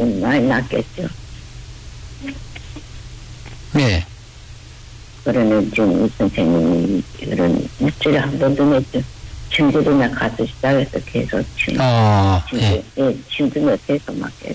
조금 많이 낫겠죠. 네. 그러면 지금 이 선생님이 이런 일주일에 한 번도 냈죠. 친구들이나 가서 시작해서 계속 예. 친구 몇해서 맞겠죠.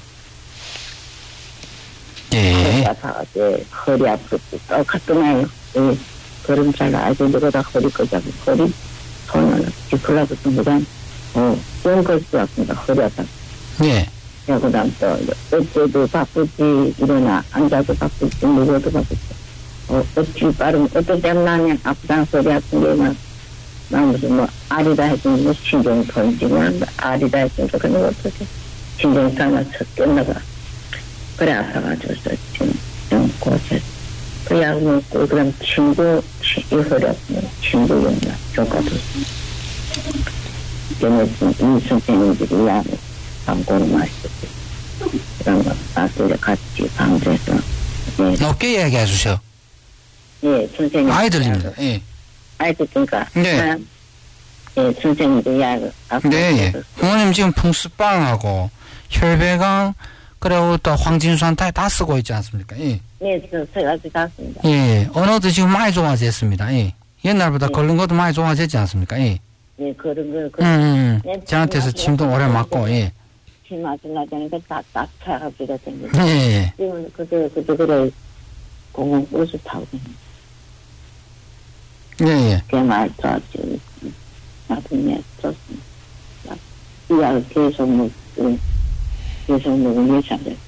예. 허리 아파가지고 허리 아프고 똑같더나요. 걸음잘 아주 누구다 허리 끄자고 허리 손을 짚으려고 무단 연걸 수 없습니다. 허리 아파. 예. 그다음 또 어째도 바쁘지 일어나 앉아도 바쁘지 누구도 바쁘지 어찌 빠르면 어떤 때문에 나면 아프다는 소리 아픈 게만 나 무슨 뭐 알이다 했으면 뭐 신경 던지면 알이다 했으면 그런 거 어떻게 신경 타나 쳤겠나봐. 그래 아파가지고 지금 좀 고쳤어. 그 약 먹고 그럼 친구 이 허리 아프면 친구 용나 조카도 이 선생님들이 약을 광고를 마시고 그런 거 아들이 같이 방주해서 높게 얘기해 주세요. 예, 선생님 아이들입니다. 예. 아이들 그러니까 네. 예, 선생님도 약을 네, 예. 부모님 지금 풍수빵하고 혈배강 그리고 또 황진수한 다 쓰고 있지 않습니까? 예. 네, 제가 아직 다 씁니다. 예, 언어도 지금 많이 좋아졌습니다. 예. 옛날보다 걸른 것도 많이 좋아졌지 않습니까? 예. 예, 그런 거. 저한테서 침도 오래 맞고, 예. 침 맞으려니까 딱 차가지가 생겨. 예. 지금 그래 공공버스 타고 예. 꽤 많이 좋았지. 나중에 좋습니다. 이 약을 계속 먹으면 괜찮겠어요.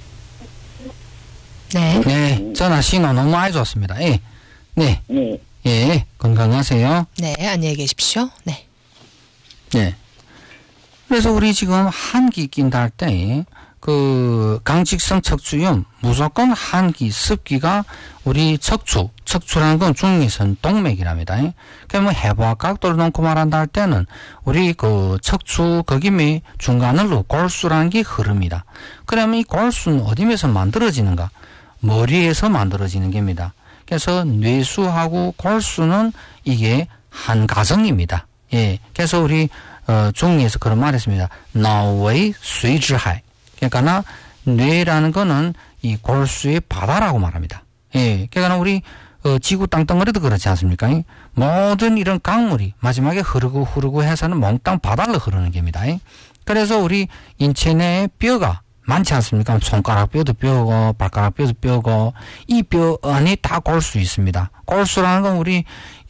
네. 네, 전화 신호 너무 많이 좋습니다. 예. 네. 네. 예, 건강하세요. 네, 안녕히 계십시오. 네. 네. 그래서 우리 지금 한기 낀다 할 때, 강직성 척추염, 무조건 한기, 습기가 우리 척추라는 건 중에서는 동맥이랍니다. 그러면 해부학 각도를 놓고 말한다 할 때는 우리 척추 거기에 중간으로 골수라는 게 흐릅니다. 그러면 이 골수는 어디에서 만들어지는가? 머리에서 만들어지는 겁니다. 그래서 뇌수하고 골수는 이게 한 가정입니다. 예. 그래서 우리 중에서 그런 말 했습니다. 나의 수이지하이. 그러니까 뇌라는 거는 이 골수의 바다라고 말합니다. 예. 그러니까 우리 지구 땅덩어리도 그렇지 않습니까? 모든 이런 강물이 마지막에 흐르고 해서는 몽땅 바다로 흐르는 겁니다. 그래서 우리 인체 내에 뼈가 많지 않습니까? 손가락 뼈도 뼈고 발가락 뼈도 뼈고 이 뼈 안에 다 골수 있습니다. 골수라는 건 우리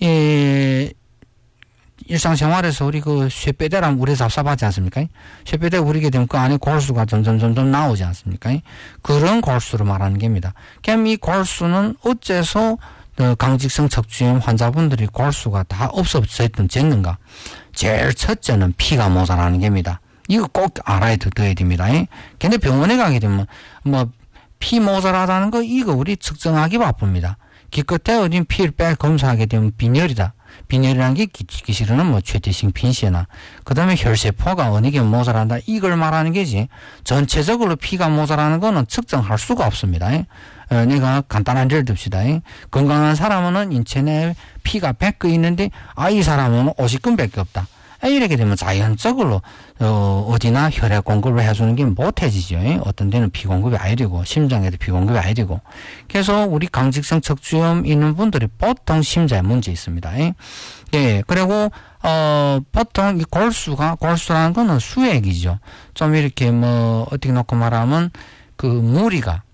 일상생활에서 우리 쇠뼈대랑 우리 잡사받지 않습니까? 쇠뼈대 우리게 되면 그 안에 골수가 점점 나오지 않습니까? 그런 골수를 말하는 겁니다. 그럼 이 골수는 어째서 강직성 척추염 환자분들이 골수가 다 없어졌는가? 제일 첫째는 피가 모자라는 겁니다. 이거 꼭 알아야 됩니다. 근데 병원에 가게 되면 피 모자라다는 거 이거 우리 측정하기 바쁩니다. 기껏해 어딘 피를 검사하게 되면 빈혈이다. 빈혈이라는 게 기실은 최대식 빈시나 그 다음에 혈세포가 어느 게 모자란다 이걸 말하는 게지 전체적으로 피가 모자라는 거는 측정할 수가 없습니다. 내가 간단한 예를 듭시다. 건강한 사람은 인체 내에 피가 100개 있는데 이 사람은 50근밖에 없다. 이렇게 되면 자연적으로 어디나 혈액 공급을 해주는 게 못해지죠. 어떤 데는 피 공급이 아야 되고 심장에도 피 공급이 아야 되고 그래서 우리 강직성 척추염 있는 분들이 보통 심장에 문제 있습니다. 예, 그리고 보통 이 골수라는 거는 수액이죠. 좀 이렇게 어떻게 놓고 말하면 무리가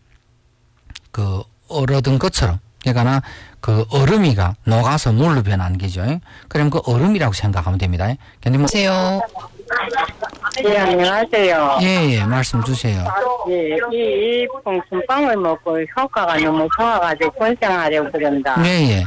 얼어든 것처럼 그러니까 얼음이가 녹아서 물로 변하는 거죠. 그럼 그 얼음이라고 생각하면 됩니다. 안녕하세요. 네, 안녕하세요. 예, 말씀 주세요. 예, 이 풍순빵을 먹고 효과가 너무 좋아가지고 권장하려고 그런다. 예.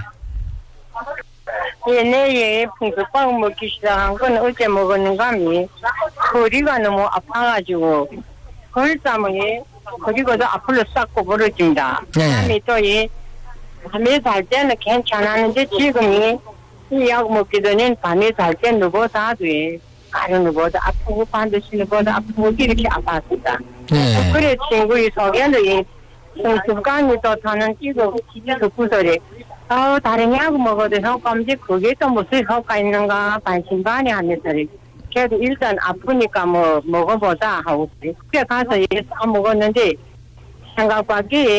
예, 내일 풍순빵 먹기 시작한 건 어제 먹었는가 하면 허리가 너무 아파가지고 헐땀이 허리가도 앞으로 싹고 벌어집니다. 그다음에 또 밤에 잘 때는 괜찮았는데 지금이 이 약 먹기 전에 밤에 잘 때 누워서 하루에 가는 누워서 아프고 반드시 누워서 아프고 이렇게 아팠습니다. 그래 친구의 소개는 풍수강이 또 타는 이거 구설이 다른 약 먹어도 효과 없지 그게 또 무슨 효과 있는가 반신반의 하면서 그래도 일단 아프니까 뭐 먹어보자 하고 그래 가서 싸 먹었는데 생각밖에